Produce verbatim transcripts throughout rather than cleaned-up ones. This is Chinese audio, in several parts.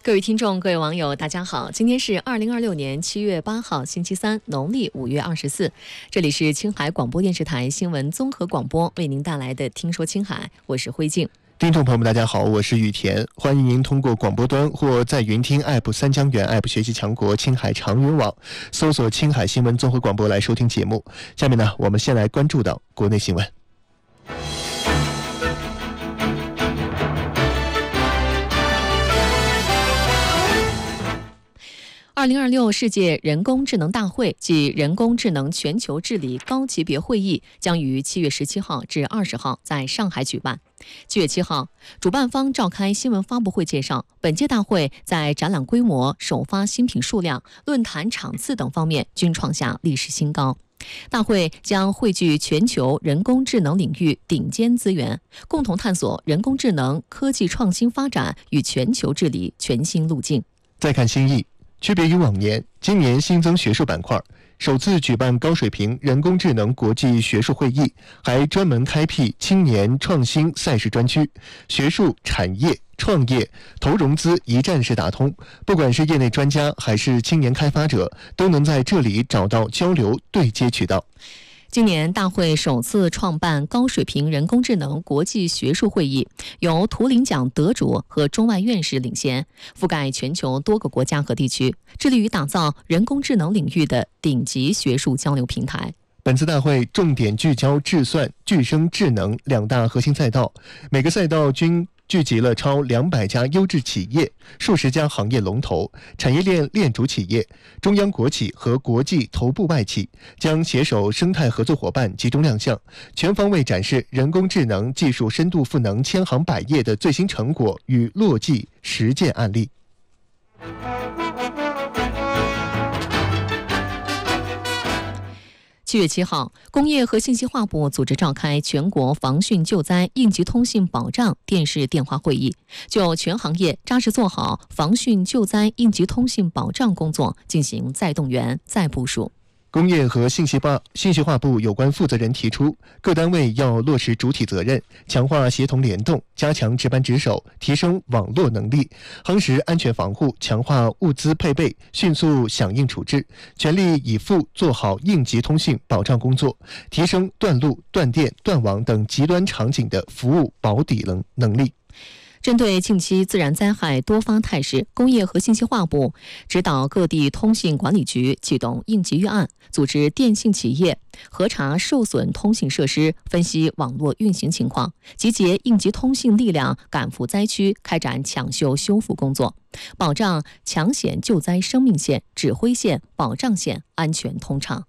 各位听众，各位网友，大家好！今天是二零二六年七月八号，星期三，农历五月二十四。这里是青海广播电视台新闻综合广播为您带来的《听说青海》，我是辉静。 听众朋友们，大家好，我是雨田，欢迎您通过广播端或在云听 App 三江源 App 学习强国青海长云网搜索青海新闻综合广播来收听节目。下面呢，我们先来关注到国内新闻。 二零二六世界人工智能大会暨人工智能全球治理高级别会议将于七月十七号至二十号在上海举办。七月七号，主办方召开新闻发布会介绍，本届大会在展览规模、首发新品数量、论坛场次等方面均创下历史新高。大会将汇聚全球人工智能领域顶尖资源，共同探索人工智能科技创新发展与全球治理全新路径。 再看新意，区别于往年，今年新增学术板块，首次举办高水平人工智能国际学术会议，还专门开辟青年创新赛事专区，学术、产业、创业、投融资一站式打通，不管是业内专家还是青年开发者，都能在这里找到交流对接渠道。 今年大会首次创办高水平人工智能国际学术会议，由图灵奖得主和中外院士领衔，覆盖全球多个国家和地区，致力于打造人工智能领域的顶级学术交流平台。 本次大会重点聚焦智算、具声智能两大核心赛道，每个赛道均聚集了超两百家优质企业、数十家行业龙头、产业链链主企业、中央国企和国际头部外企，将携手生态合作伙伴集中亮相，全方位展示人工智能技术深度赋能千行百业的最新成果与落地实践案例。 七月七号，工业和信息化部组织召开全国防汛救灾应急通信保障电视电话会议，就全行业扎实做好防汛救灾应急通信保障工作进行再动员、再部署。 工业和信息化信息化部有关负责人提出，各单位要落实主体责任，强化协同联动，加强值班值守，提升网络能力，夯实安全防护，强化物资配备，迅速响应处置，全力以赴做好应急通信保障工作，提升断路、断电、断网等极端场景的服务保底能能力。 针对近期自然灾害多发态势，工业和信息化部指导各地通信管理局启动应急预案，组织电信企业核查受损通信设施，分析网络运行情况，集结应急通信力量，赶赴灾区开展抢修修复工作，保障抢险救灾生命线、指挥线、保障线安全通畅。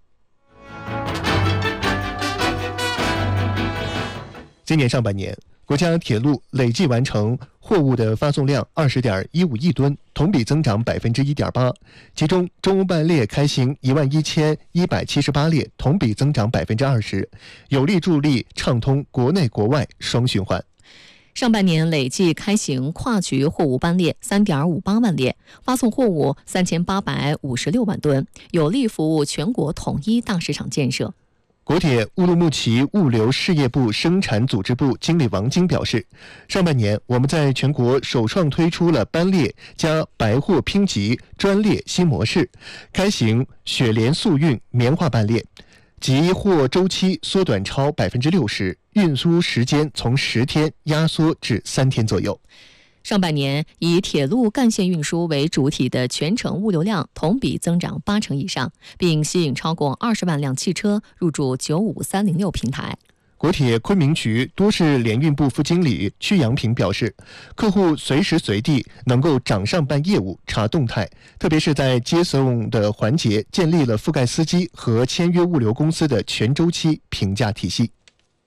今年上半年，国家铁路累计完成货物的发送量二十点一五亿吨，同比增长百分之一点八。其中，中欧班列开行一万一千一百七十八列，同比增长百分之二十，有力助力畅通国内国外双循环。 上半年累计开行跨局货物班列三点五八万列，发送货物三千八百五十六万吨，有力服务全国统一大市场建设。 国铁乌鲁木齐物流事业部生产组织部经理王晶表示，上半年我们在全国首创推出了班列加白货拼集专列新模式，开行雪莲速运棉花班列，集货周期缩短超百分之六十，运输时间从十天压缩至三天左右。 上半年以铁路干线运输为主体的全程物流量同比增长八成以上，并吸引超过二十万辆汽车入驻九五三零六平台。 国铁昆明局多事联运部副经理曲阳平表示，客户随时随地能够掌上办业务、查动态，特别是在接送的环节建立了覆盖司机和签约物流公司的全周期评价体系。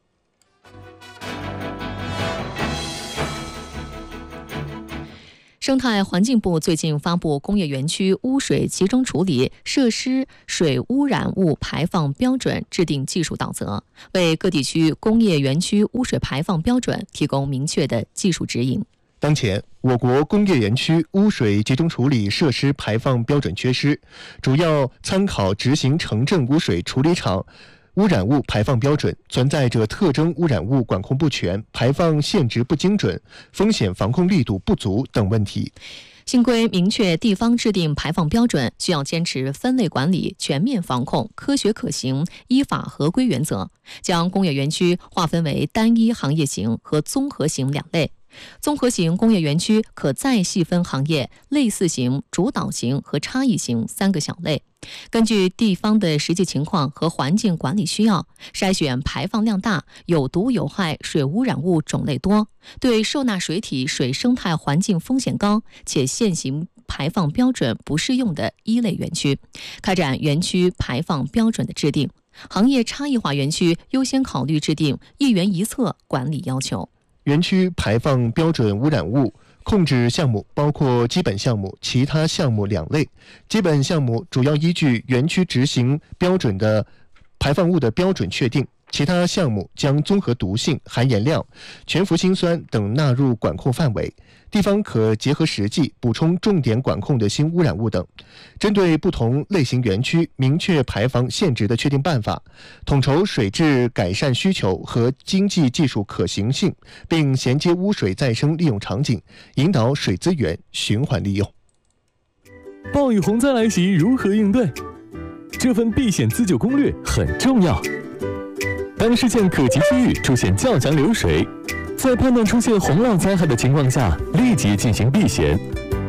生态环境部最近发布工业园区污水集中处理设施水污染物排放标准制定技术导则，为各地区工业园区污水排放标准提供明确的技术指引。 当前，我国工业园区污水集中处理设施排放标准缺失，主要参考执行城镇污水处理厂污染物排放标准，存在着特征污染物管控不全、排放限值不精准、风险防控力度不足等问题。 新规明确，地方制定排放标准需要坚持分类管理、全面防控、科学可行、依法合规原则，将工业园区划分为单一行业型和综合型两类。综合型工业园区可再细分行业、类似型、主导型和差异型三个小类，根据地方的实际情况和环境管理需要，筛选排放量大、有毒有害水污染物种类多、对受纳水体水生态环境风险高且现行排放标准不适用的一类园区，开展园区排放标准的制定。行业差异化园区优先考虑制定一园一策管理要求。 园区排放标准污染物控制项目包括基本项目、其他项目两类。基本项目主要依据园区执行标准的排放物的标准确定，其他项目将综合毒性、含盐量、全氟辛酸等纳入管控范围。地方可结合实际补充重点管控的新污染物等，针对不同类型园区明确排放限值的确定办法，统筹水质改善需求和经济技术可行性，并衔接污水再生利用场景，引导水资源循环利用。 暴雨洪灾来袭，如何应对？这份避险自救攻略很重要。当视线可及区域出现较强流水，在判断出现洪涝灾害的情况下，立即进行避险。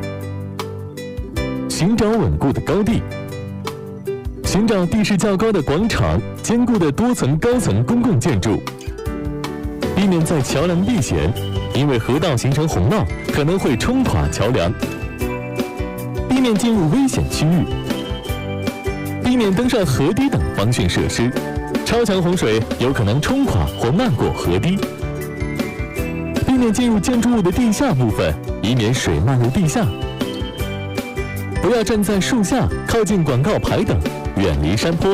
寻找稳固的高地，寻找地势较高的广场、坚固的多层高层公共建筑，避免在桥梁避险，因为河道形成洪涝可能会冲垮桥梁。避免进入危险区域，避免登上河堤等防汛设施，超强洪水有可能冲垮或漫过河堤。避免进入建筑物的地下部分，以免水漫入地下。不要站在树下、靠近广告牌等，远离山坡。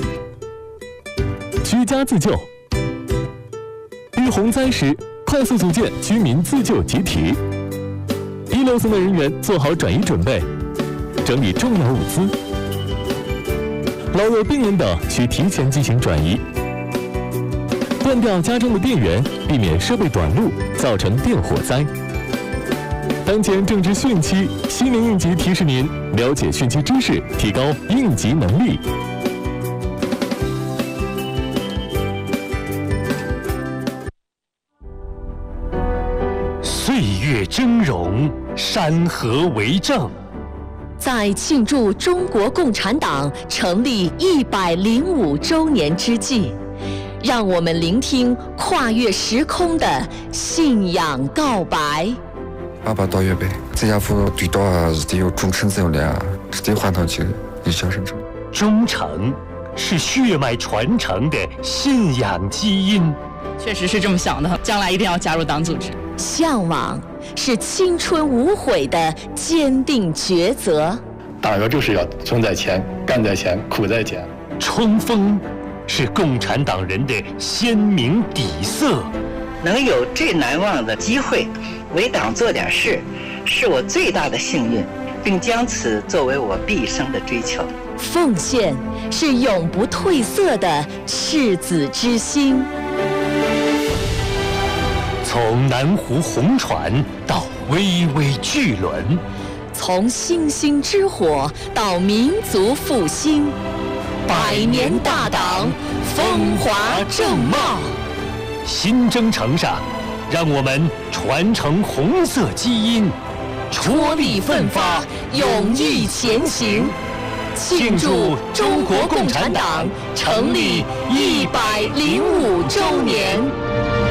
居家自救，遇洪灾时，快速组建居民自救集体。一楼层的人员做好转移准备，整理重要物资。老弱病人等需提前进行转移。断掉家中的电源，避免设备短路造成电火灾。当前正值汛期，西宁应急提示您了解汛期知识，提高应急能力。 岁月峥嵘，山河为证。 在庆祝中国共产党成立一百零五周年之际，让我们聆聽跨越時空的信仰告白。 阿爸到月北，這家伙最多還是得有忠誠這樣的，是得換套起一小生成。 忠誠是血脈傳承的信仰基因。 確實是這麼想的，將來一定要加入黨組織。 向往是青春無悔的堅定抉擇。 黨員就是要存在前，幹在前，苦在前。 衝鋒是共產黨人的鮮明底色。 能有最難忘的機會為黨做點事，是我最大的幸運，並將此作為我畢生的追求。 奉獻是永不褪色的赤子之心。 從南湖紅船到巍巍巨輪， 從星星之火到民族復興，百年大黨，風華正茂。 新征程上，讓我們傳承紅色基因， 踔厲奮發，勇毅前行，慶祝中國共產黨成立一百零五週年。